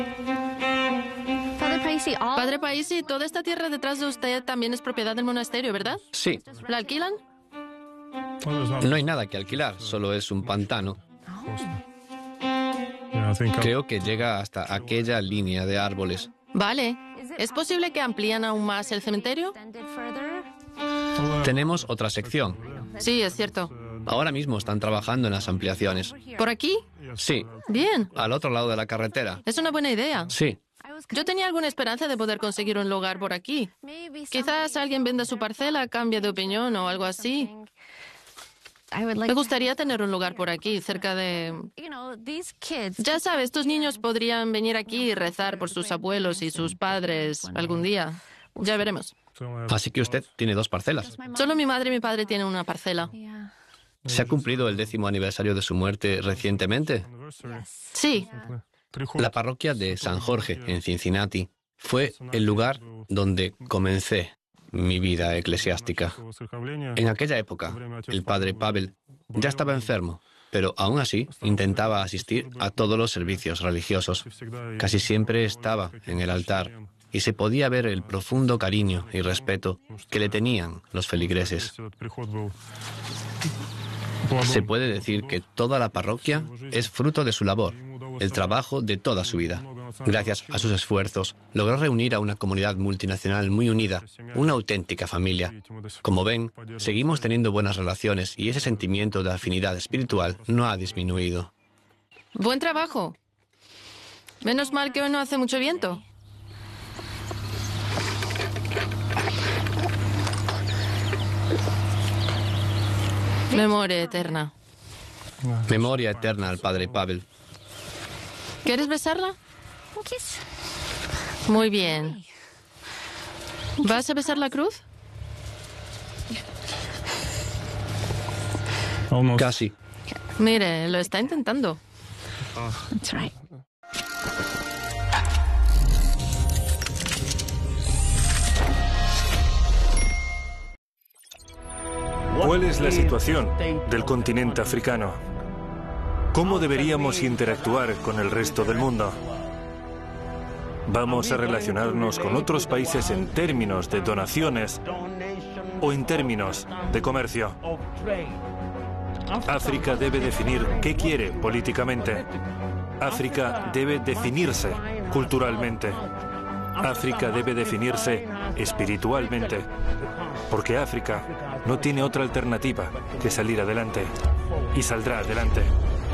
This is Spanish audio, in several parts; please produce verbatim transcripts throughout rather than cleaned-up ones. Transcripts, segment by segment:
Padre Paisi, toda esta tierra detrás de usted también es propiedad del monasterio, ¿verdad? Sí. ¿La alquilan? No hay nada que alquilar, solo es un pantano. Creo que llega hasta aquella línea de árboles. Vale. ¿Es posible que amplíen aún más el cementerio? Tenemos otra sección. Sí, es cierto. Ahora mismo están trabajando en las ampliaciones. ¿Por aquí? Sí. Bien. Al otro lado de la carretera. Es una buena idea. Sí. Yo tenía alguna esperanza de poder conseguir un lugar por aquí. Quizás alguien venda su parcela, cambie de opinión o algo así. Me gustaría tener un lugar por aquí, cerca de... Ya sabes, estos niños podrían venir aquí y rezar por sus abuelos y sus padres algún día. Ya veremos. Así que usted tiene dos parcelas. Solo mi madre y mi padre tienen una parcela. ¿Se ha cumplido el décimo aniversario de su muerte recientemente? Sí. La parroquia de San Jorge, en Cincinnati, fue el lugar donde comencé mi vida eclesiástica. En aquella época, el padre Pavel ya estaba enfermo, pero aún así intentaba asistir a todos los servicios religiosos. Casi siempre estaba en el altar y se podía ver el profundo cariño y respeto que le tenían los feligreses. Se puede decir que toda la parroquia es fruto de su labor, el trabajo de toda su vida. Gracias a sus esfuerzos, logró reunir a una comunidad multinacional muy unida, una auténtica familia. Como ven, seguimos teniendo buenas relaciones y ese sentimiento de afinidad espiritual no ha disminuido. Buen trabajo. Menos mal que hoy no hace mucho viento. Memoria eterna. Memoria eterna al padre Pavel. ¿Quieres besarla? Muy bien. ¿Vas a besar la cruz? Casi. Mire, lo está intentando. ¿Cuál es la situación del continente africano? ¿Cómo deberíamos interactuar con el resto del mundo? ¿Vamos a relacionarnos con otros países en términos de donaciones o en términos de comercio? África debe definir qué quiere políticamente. África debe definirse culturalmente. África debe definirse espiritualmente. Porque África no tiene otra alternativa que salir adelante. Y saldrá adelante.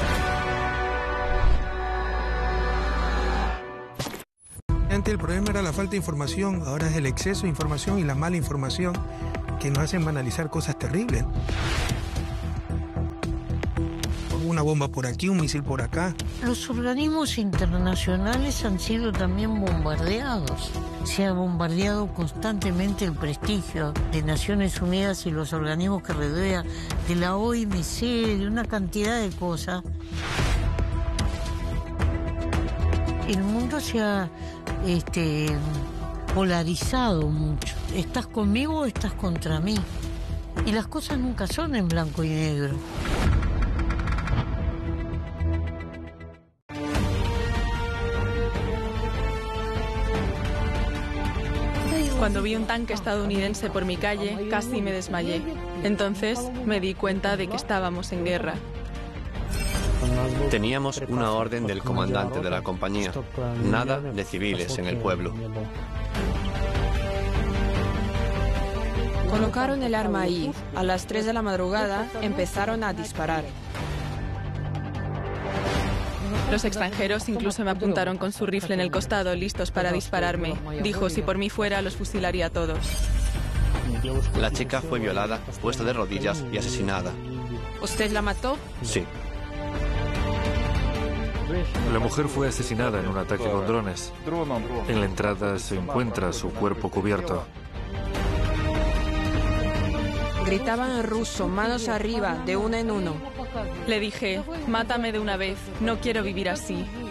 Antes el problema era la falta de información, ahora es el exceso de información y la mala información que nos hacen banalizar cosas terribles. Una bomba por aquí, un misil por acá. Los organismos internacionales han sido también bombardeados. Se ha bombardeado constantemente el prestigio de Naciones Unidas y los organismos que rodean, de la O M C, de una cantidad de cosas. El mundo se ha este, polarizado mucho. Estás conmigo o estás contra mí. Y las cosas nunca son en blanco y negro. Cuando vi un tanque estadounidense por mi calle, casi me desmayé. Entonces me di cuenta de que estábamos en guerra. Teníamos una orden del comandante de la compañía. Nada de civiles en el pueblo. Colocaron el arma ahí. A las tres de la madrugada empezaron a disparar. Los extranjeros incluso me apuntaron con su rifle en el costado, listos para dispararme. Dijo, si por mí fuera, los fusilaría a todos. La chica fue violada, puesta de rodillas y asesinada. ¿Usted la mató? Sí. La mujer fue asesinada en un ataque con drones. En la entrada se encuentra su cuerpo cubierto. Gritaban en ruso, manos arriba, de uno en uno. Le dije, mátame de una vez, no quiero vivir así.